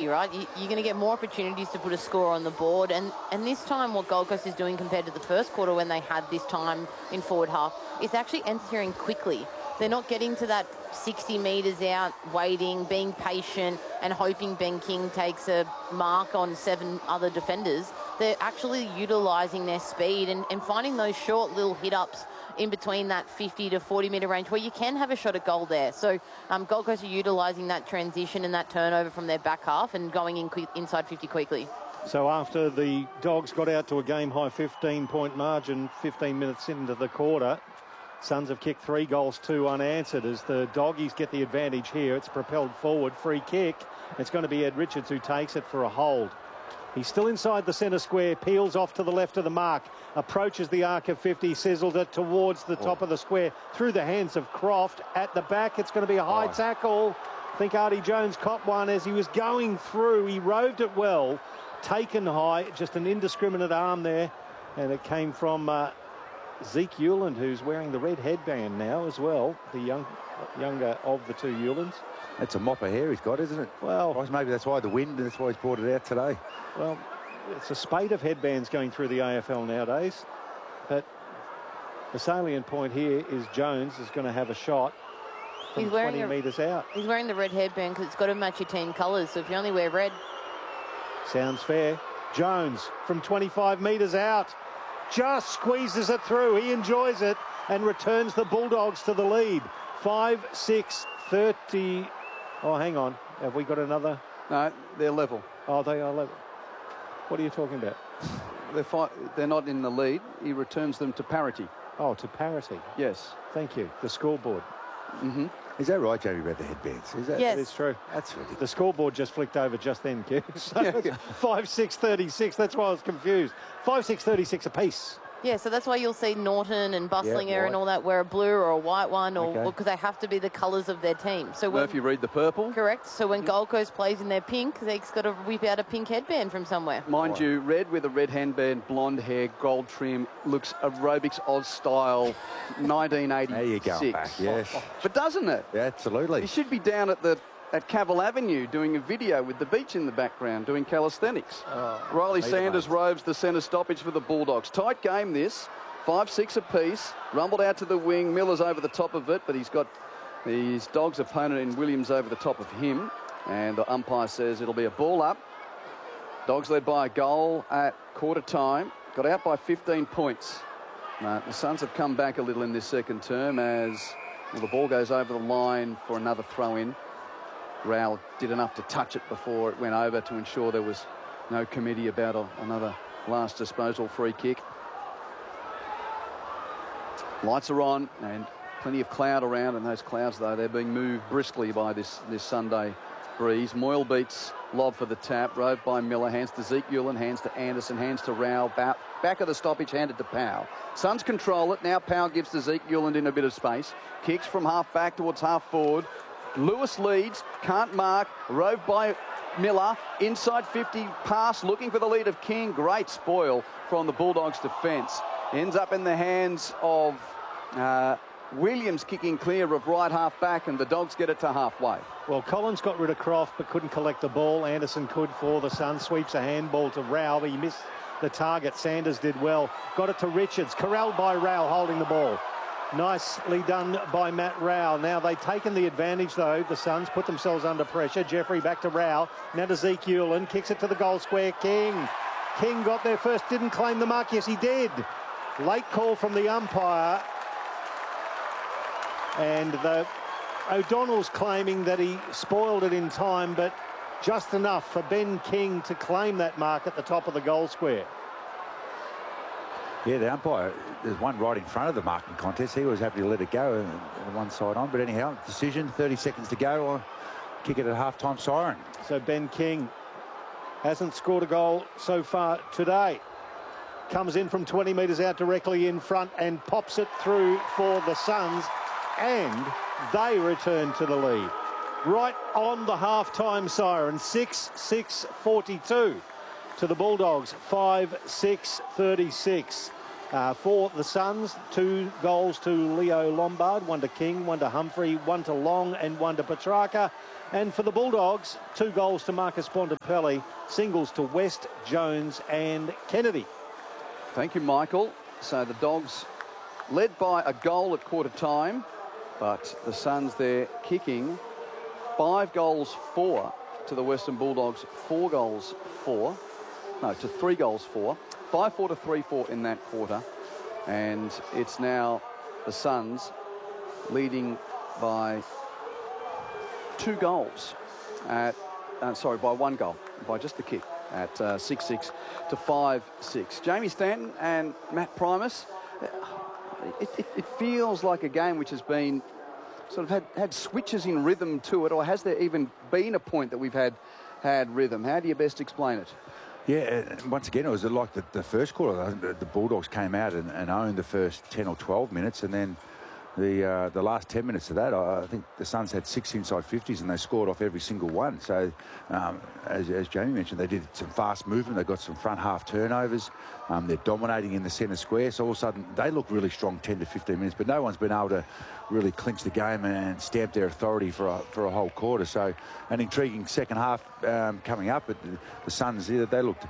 50, right? You're going to get more opportunities to put a score on the board. And this time what Gold Coast is doing compared to the first quarter when they had this time in forward half is actually entering quickly. They're not getting to that 60 metres out, waiting, being patient and hoping Ben King takes a mark on 7 other defenders. They're actually utilising their speed and finding those short little hit-ups in between that 50 to 40 metre range where you can have a shot at goal there. So Gold Coast are utilising that transition and that turnover from their back half and going in inside 50 quickly. So after the Dogs got out to a game-high 15-point margin 15 minutes into the quarter, Suns have kicked 3 goals, 2 unanswered as the Doggies get the advantage here. It's propelled forward, free kick. It's going to be Ed Richards who takes it for a hold. He's still inside the centre square, peels off to the left of the mark, approaches the arc of 50, sizzled it towards the top of the square, through the hands of Croft. At the back, it's going to be a high tackle. I think Artie Jones caught one as he was going through. He roved it well, taken high, just an indiscriminate arm there. And it came from Zeke Hewland, who's wearing the red headband now as well, the younger of the 2 Hewlands. It's a mop of hair he's got, isn't it? Well, maybe that's why the wind, and that's why he's brought it out today. Well, it's a spate of headbands going through the AFL nowadays. But the salient point here is Jones is going to have a shot from 20 metres out. He's wearing the red headband because it's got to match your team colours. So if you only wear red. Sounds fair. Jones from 25 metres out just squeezes it through. He enjoys it and returns the Bulldogs to the lead. 5-6-30. Oh, hang on. Have we got another? No, they're level. Oh, they are level. What are you talking about? They're not in the lead. He returns them to parity. Oh, to parity. Yes. Thank you. The scoreboard. Mm-hmm. Is that right, Jamie, about the headbands? Is that? Yes. That is true. That's ridiculous. The scoreboard just flicked over just then, Kev. So 5-6-36. That's why I was confused. 5-6-36 apiece. Yeah, so that's why you'll see Norton and Bustlinger and all that wear a blue or a white one, or because they have to be the colours of their team. So when, if you read the purple. Correct. So when Gold Coast plays in their pink, they've got to whip out a pink headband from somewhere. Mind you, red with a red headband, blonde hair, gold trim, looks aerobics Oz style, 1986. There you go, back, yes. But doesn't it? Yeah, absolutely. You should be down at Cavill Avenue doing a video with the beach in the background, doing calisthenics. Riley Sanders roves the centre stoppage for the Bulldogs. Tight game this, 5-6 apiece. Rumbled out to the wing. Miller's over the top of it, but he's got his Dogs opponent in Williams over the top of him. And the umpire says it'll be a ball up. Dogs led by a goal at quarter time. Got out by 15 points. The Suns have come back a little in this second term as the ball goes over the line for another throw-in. Rowell did enough to touch it before it went over to ensure there was no committee about another last disposal free kick. Lights are on and plenty of cloud around, and those clouds, though, they're being moved briskly by this Sunday breeze. Moyle beats lob for the tap, roved by Miller, hands to Zeke Hewland, hands to Anderson, hands to Rowell, back of the stoppage, handed to Powell. Suns control it, now Powell gives to Zeke Hewland in a bit of space, kicks from half back towards half forward. Lewis leads, can't mark, roved by Miller, inside 50, pass, looking for the lead of King. Great spoil from the Bulldogs' defence. Ends up in the hands of Williams, kicking clear of right half back, and the Dogs get it to halfway. Well, Collins got rid of Croft but couldn't collect the ball. Anderson could for the Suns. Sweeps a handball to Rowell. He missed the target. Sanders did well. Got it to Richards. Corralled by Rowell holding the ball. Nicely done by Matt Rowell. Now they've taken the advantage, though. The Suns put themselves under pressure. Jeffrey back to Rowell. Now to Zeke Hewland. Kicks it to the goal square. King got there first. Didn't claim the mark. Yes, he did. Late call from the umpire. And O'Donnell's claiming that he spoiled it in time, but just enough for Ben King to claim that mark at the top of the goal square. Yeah, the umpire, there's one right in front of the marking contest. He was happy to let it go and one side on. But anyhow, decision, 30 seconds to go. I'll kick it at half-time siren. So Ben King hasn't scored a goal so far today. Comes in from 20 metres out directly in front and pops it through for the Suns. And they return to the lead. Right on the half-time siren, 6-6-42 to the Bulldogs, 5-6-36. For the Suns, 2 goals to Leo Lombard, 1 to King, 1 to Humphrey, 1 to Long and 1 to Petrarca. And for the Bulldogs, 2 goals to Marcus Bontempelli, singles to West, Jones and Kennedy. Thank you, Michael. So the Dogs led by a goal at quarter time, but the Suns there kicking 5 goals 4 to the Western Bulldogs, 4 goals 4. No, to 3 goals 4. 5-4 to 3-4 in that quarter. And it's now the Suns leading by 2 goals at, by 1 goal, by just the kick at 6-6 to 5-6. Jamie Stanton and Matt Primus, it feels like a game which has been sort of had switches in rhythm to it, or has there even been a point that we've had rhythm? How do you best explain it? Yeah, once again, it was like the first quarter. The Bulldogs came out and owned the first 10 or 12 minutes, and then the last 10 minutes of that, I think the Suns had 6 inside 50s and they scored off every single one. So, as Jamie mentioned, they did some fast movement. They got some front half turnovers. They're dominating in the centre square. So all of a sudden, they look really strong 10 to 15 minutes, but no one's been able to really clinch the game and stamp their authority for a whole quarter. So an intriguing second half coming up. But the Suns, they looked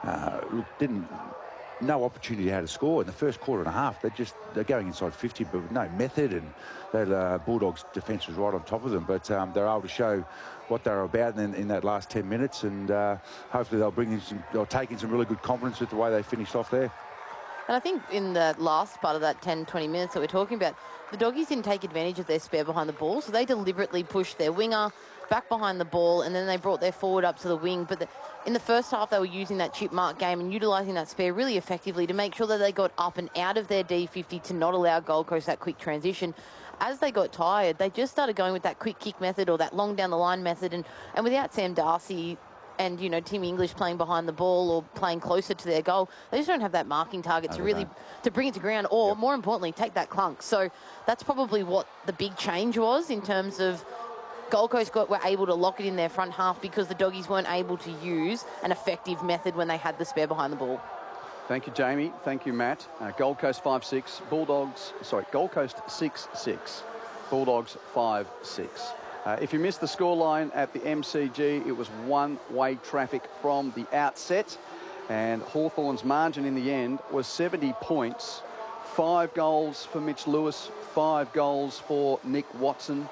no opportunity how to score in the first quarter and a half. They're going inside 50, but with no method, and that Bulldogs defence was right on top of them. But they're able to show what they're about in that last 10 minutes, and hopefully they'll take in some really good confidence with the way they finished off there. And I think in the last part of that 10, 20 minutes that we're talking about, the Doggies didn't take advantage of their spare behind the ball, so they deliberately pushed their winger back behind the ball, and then they brought their forward up to the wing. But in the first half, they were using that chip mark game and utilising that spare really effectively to make sure that they got up and out of their D50 to not allow Gold Coast that quick transition. As they got tired, they just started going with that quick kick method or that long down the line method, and without Sam Darcy and, Tim English playing behind the ball or playing closer to their goal, they just don't have that marking target to bring it to ground or, more importantly, take that clunk. So that's probably what the big change was in terms of Gold Coast were able to lock it in their front half because the Doggies weren't able to use an effective method when they had the spare behind the ball. Thank you, Jamie. Thank you, Matt. Gold Coast 5-6, Gold Coast 6-6, Bulldogs 5-6. If you missed the scoreline at the MCG, it was one-way traffic from the outset, and Hawthorn's margin in the end was 70 points. 5 goals for Mitch Lewis, 5 goals for Nick Watson,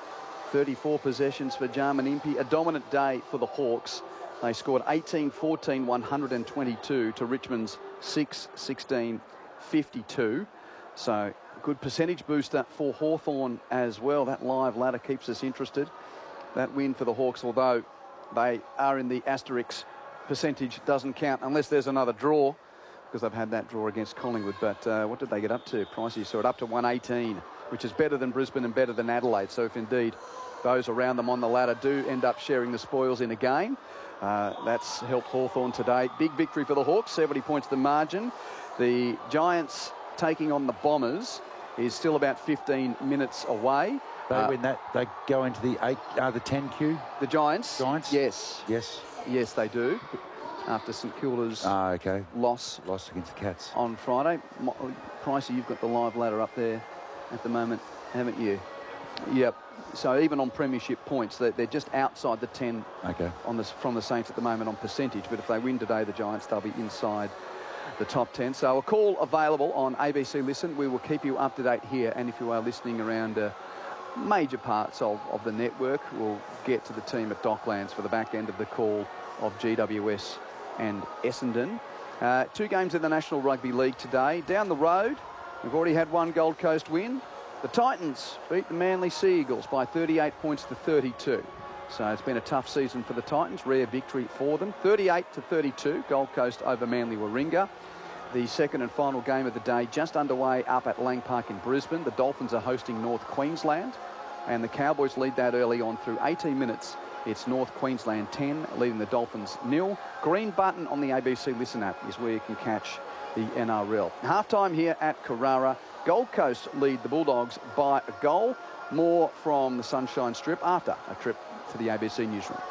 34 possessions for Jarman Impey. A dominant day for the Hawks. They scored 18-14, 122 to Richmond's 6-16, 52. So good percentage booster for Hawthorn as well. That live ladder keeps us interested. That win for the Hawks, although they are in the asterisk percentage, doesn't count unless there's another draw, because they've had that draw against Collingwood. But what did they get up to, Pricey? So it up to 118, which is better than Brisbane and better than Adelaide. So if indeed those around them on the ladder do end up sharing the spoils in a game, that's helped Hawthorn today. Big victory for the Hawks, 70 points the margin. The Giants taking on the Bombers is still about 15 minutes away. They win that, they go into the 10Q. The Giants? Yes. Yes, they do. After St Kilda's loss against the Cats on Friday. Pricey, you've got the live ladder up there at the moment, haven't you? Yep. So even on premiership points, they're just outside the 10 from the Saints at the moment on percentage. But if they win today, the Giants, they'll be inside the top 10. So a call available on ABC Listen. We will keep you up to date here. And if you are listening around major parts of the network, we'll get to the team at Docklands for the back end of the call of GWS and Essendon. 2 games in the National Rugby League today. Down the road, we've already had 1 Gold Coast win. The Titans beat the Manly Sea Eagles by 38 points to 32. So it's been a tough season for the Titans. Rare victory for them. 38-32, Gold Coast over Manly Warringah. The second and final game of the day just underway up at Lang Park in Brisbane. The Dolphins are hosting North Queensland, and the Cowboys lead that early on through 18 minutes. It's North Queensland 10, leading the Dolphins 0. Green button on the ABC Listen app is where you can catch the NRL. Halftime here at Carrara. Gold Coast lead the Bulldogs by a goal. More from the Sunshine Strip after a trip to the ABC newsroom.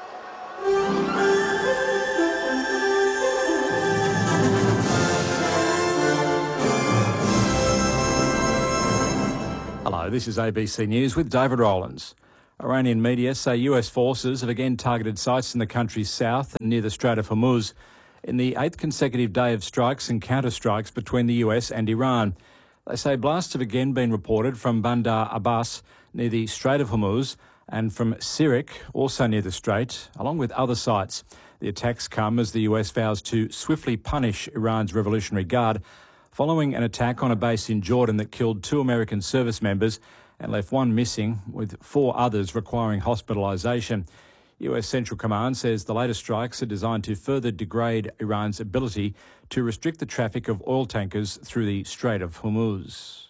Hello, this is ABC News with David Rowlands. Iranian media say US forces have again targeted sites in the country's south and near the Strait of Hormuz in the 8th consecutive day of strikes and counterstrikes between the US and Iran. They say blasts have again been reported from Bandar Abbas near the Strait of Hormuz and from Sirik, also near the Strait, along with other sites. The attacks come as the US vows to swiftly punish Iran's Revolutionary Guard following an attack on a base in Jordan that killed 2 American service members and left 1 missing, with 4 others requiring hospitalisation. US Central Command says the latest strikes are designed to further degrade Iran's ability to restrict the traffic of oil tankers through the Strait of Hormuz.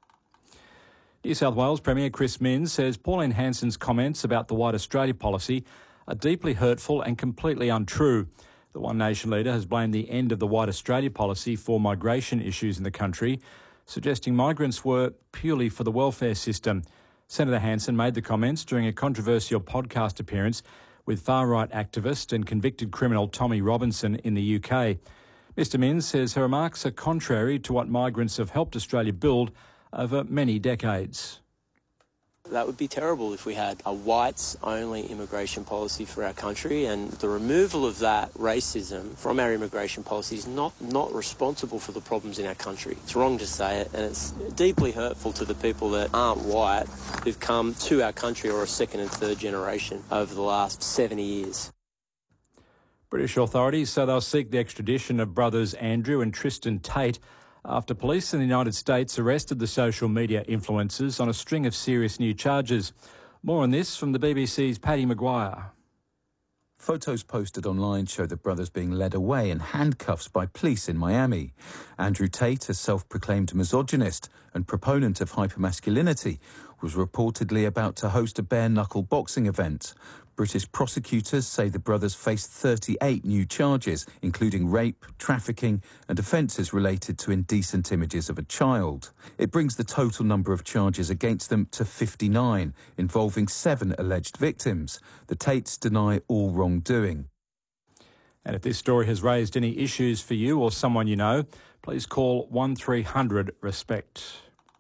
New South Wales Premier Chris Minns says Pauline Hanson's comments about the White Australia policy are deeply hurtful and completely untrue. The One Nation leader has blamed the end of the White Australia policy for migration issues in the country, suggesting migrants were purely for the welfare system. Senator Hanson made the comments during a controversial podcast appearance with far-right activist and convicted criminal Tommy Robinson in the UK. Mr Minns says her remarks are contrary to what migrants have helped Australia build over many decades. That would be terrible if we had a whites-only immigration policy for our country, and the removal of that racism from our immigration policy is not responsible for the problems in our country. It's wrong to say it, and it's deeply hurtful to the people that aren't white who've come to our country or a second and third generation over the last 70 years. British authorities say they'll seek the extradition of brothers Andrew and Tristan Tate after police in the United States arrested the social media influencers on a string of serious new charges. More on this from the BBC's Paddy Maguire. Photos posted online show the brothers being led away in handcuffs by police in Miami. Andrew Tate, a self-proclaimed misogynist and proponent of hypermasculinity, was reportedly about to host a bare-knuckle boxing event. British prosecutors say the brothers faced 38 new charges, including rape, trafficking and offences related to indecent images of a child. It brings the total number of charges against them to 59, involving 7 alleged victims. The Tates deny all wrongdoing. And if this story has raised any issues for you or someone you know, please call 1300 RESPECT.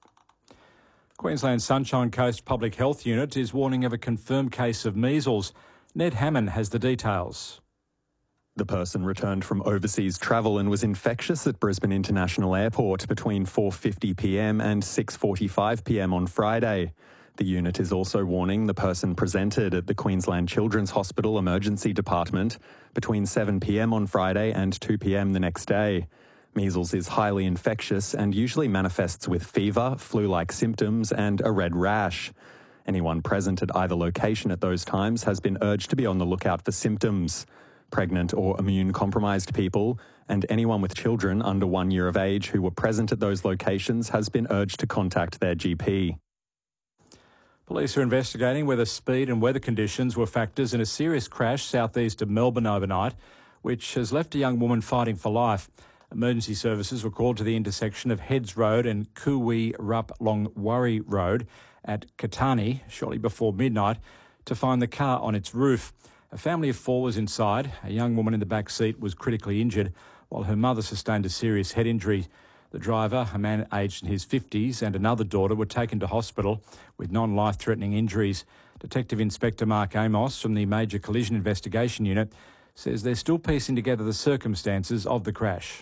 Queensland Sunshine Coast Public Health Unit is warning of a confirmed case of measles. Ned Hammond has the details. The person returned from overseas travel and was infectious at Brisbane International Airport between 4:50pm and 6:45pm on Friday. The unit is also warning the person presented at the Queensland Children's Hospital Emergency Department between 7pm on Friday and 2pm the next day. Measles is highly infectious and usually manifests with fever, flu-like symptoms and a red rash. Anyone present at either location at those times has been urged to be on the lookout for symptoms. Pregnant or immune-compromised people and anyone with children under 1 year of age who were present at those locations has been urged to contact their GP. Police are investigating whether speed and weather conditions were factors in a serious crash southeast of Melbourne overnight, which has left a young woman fighting for life. Emergency services were called to the intersection of Heads Road and Kuwi Rup Longwarry Road at Katani shortly before midnight to find the car on its roof. A family of 4 was inside. A young woman in the back seat was critically injured, while her mother sustained a serious head injury. The driver, a man aged in his 50s, and another daughter were taken to hospital with non-life-threatening injuries. Detective Inspector Mark Amos from the Major Collision Investigation Unit says they're still piecing together the circumstances of the crash.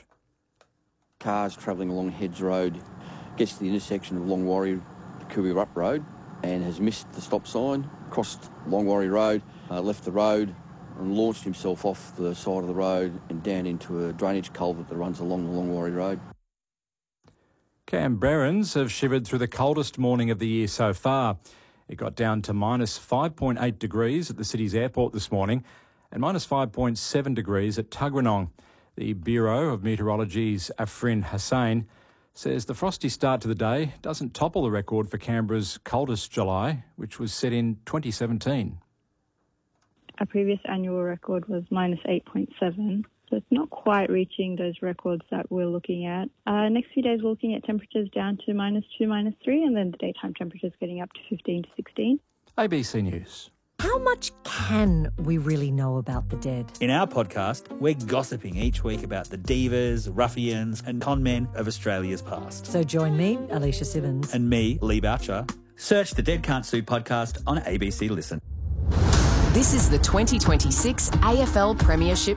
Cars travelling along Heads Road gets to the intersection of Longwarry Kuwi Rup Road and has missed the stop sign, crossed Longwarry Road, left the road and launched himself off the side of the road and down into a drainage culvert that runs along the Longwarry Road. Canberrans have shivered through the coldest morning of the year so far. It got down to minus 5.8 degrees at the city's airport this morning and minus 5.7 degrees at Tuggeranong. The Bureau of Meteorology's Afrin Hussain says the frosty start to the day doesn't topple the record for Canberra's coldest July, which was set in 2017. Our previous annual record was minus 8.7, so it's not quite reaching those records that we're looking at. Next few days we're looking at temperatures down to minus 2, minus 3, and then the daytime temperatures getting up to 15 to 16. ABC News. How much can we really know about the dead? In our podcast, we're gossiping each week about the divas, ruffians and con men of Australia's past. So join me, Alicia Simmons. And me, Lee Boucher, Search the Dead Can't Sue podcast on ABC Listen. This is the 2026 AFL Premiership